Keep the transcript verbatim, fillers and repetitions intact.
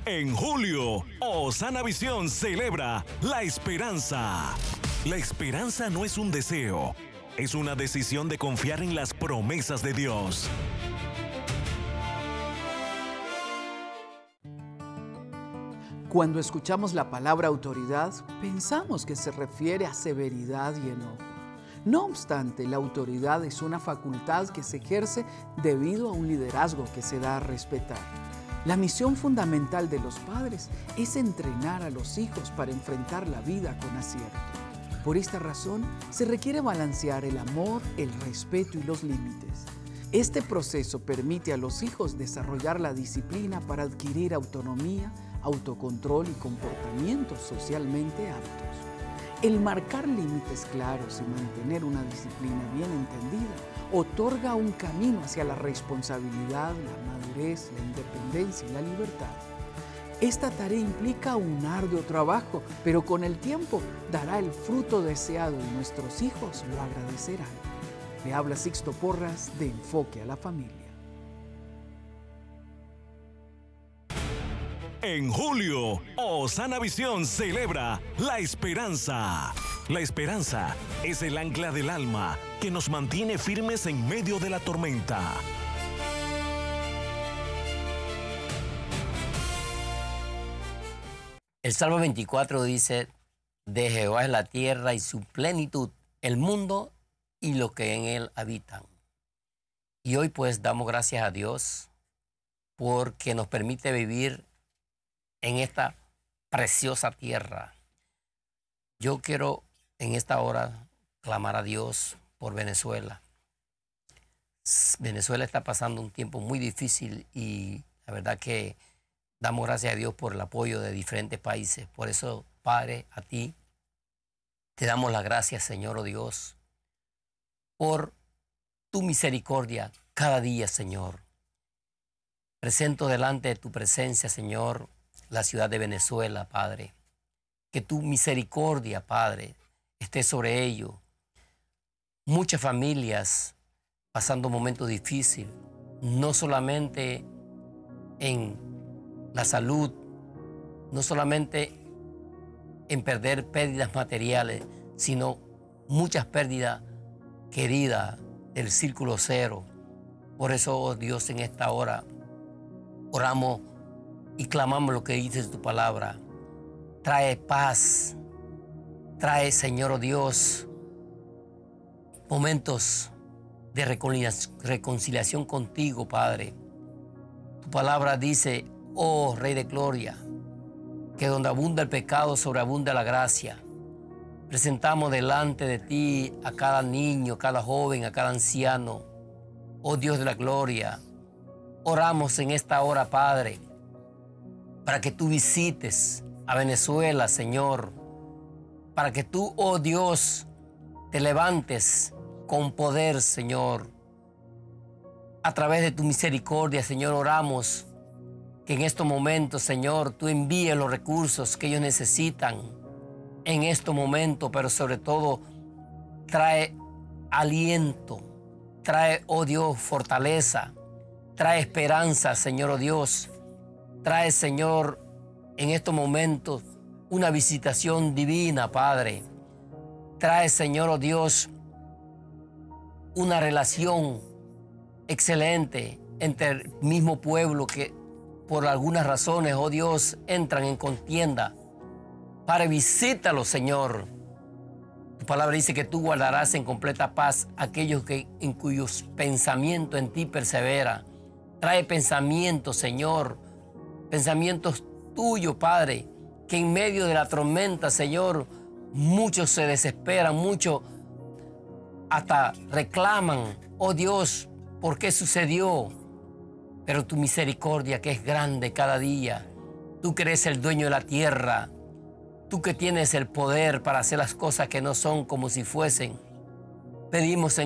En julio, Osana Visión celebra la esperanza. La esperanza no es un deseo, es una decisión de confiar en las promesas de Dios. Cuando escuchamos la palabra autoridad, pensamos que se refiere a severidad y enojo. No obstante, la autoridad es una facultad que se ejerce debido a un liderazgo que se da a respetar. La misión fundamental de los padres es entrenar a los hijos para enfrentar la vida con acierto. Por esta razón, se requiere balancear el amor, el respeto y los límites. Este proceso permite a los hijos desarrollar la disciplina para adquirir autonomía, autocontrol y comportamientos socialmente aptos. El marcar límites claros y mantener una disciplina bien entendida otorga un camino hacia la responsabilidad, la madurez, la independencia y la libertad. Esta tarea implica un arduo trabajo, pero con el tiempo dará el fruto deseado y nuestros hijos lo agradecerán. Le habla Sixto Porras de Enfoque a la Familia. En julio, Osana Visión celebra la esperanza. La esperanza es el ancla del alma que nos mantiene firmes en medio de la tormenta. El Salmo veinticuatro dice: de Jehová es la tierra y su plenitud, el mundo y lo que en él habitan. Y hoy pues damos gracias a Dios porque nos permite vivir en esta preciosa tierra. Yo quiero en esta hora clamar a Dios por Venezuela. Venezuela está pasando un tiempo muy difícil y la verdad que damos gracias a Dios por el apoyo de diferentes países. Por eso, Padre, a ti te damos las gracias, Señor, oh Dios, por tu misericordia cada día, Señor. Presento delante de tu presencia, Señor, la ciudad de Venezuela, Padre. Que tu misericordia, Padre, esté sobre ello. Muchas familias pasando momentos difíciles, no solamente en la salud, no solamente en perder pérdidas materiales, sino muchas pérdidas queridas del círculo cero. Por eso, oh Dios, en esta hora oramos y clamamos lo que dice tu palabra. Trae paz, trae, Señor, oh Dios, momentos de reconciliación contigo, Padre. Tu palabra dice: oh Rey de Gloria, que donde abunda el pecado, sobreabunda la gracia. Presentamos delante de ti a cada niño, a cada joven, a cada anciano. Oh Dios de la gloria, oramos en esta hora, Padre, para que tú visites a Venezuela, Señor, para que tú, oh Dios, te levantes con poder, Señor. A través de tu misericordia, Señor, oramos que en estos momentos, Señor, tú envíes los recursos que ellos necesitan en estos momentos, pero sobre todo trae aliento, trae, oh Dios, fortaleza, trae esperanza, Señor, oh Dios. Trae, Señor, en estos momentos una visitación divina, Padre. Trae, Señor, oh Dios, una relación excelente entre el mismo pueblo que por algunas razones, oh Dios, entran en contienda. Padre, visítalo, Señor. Tu palabra dice que tú guardarás en completa paz aquellos que, en cuyos pensamientos en ti persevera. Trae pensamientos, Señor, pensamientos tuyos, Padre, que en medio de la tormenta, Señor, muchos se desesperan, muchos hasta reclaman: oh Dios, ¿por qué sucedió? Pero tu misericordia, que es grande cada día, tú que eres el dueño de la tierra, tú que tienes el poder para hacer las cosas que no son como si fuesen, pedimos, Señor,